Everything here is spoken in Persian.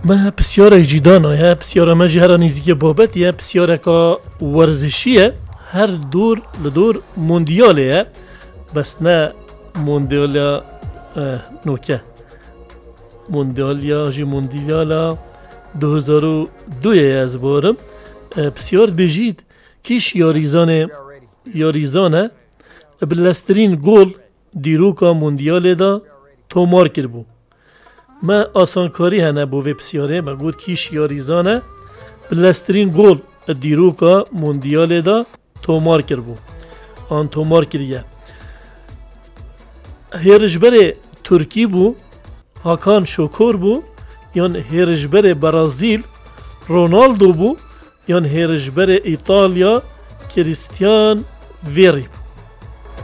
ما بسیار جیدانه یا بسیار ما جهر نزدیک بابت یا بسیار که ورزشیه هر دور لدور موندیاله بس نه موندیال نوکه موندیال جی موندیال 2002 از بارم بسیار بجید کیش یاریزانه بلسترین گل دیروکا موندیال دا تومار کرد بو ما آسانکاری هنه بو بسیاره ما گود کیش یاریزانه بلسترین گل دیروکا موندیال دا تومار کرد بو آن تومار کریه هیرجبر ترکی بو هاکان شوکور بو یان هیرجبر برازیل رونالدو بو یان هیرجبر ایتالیا کریستیان ویری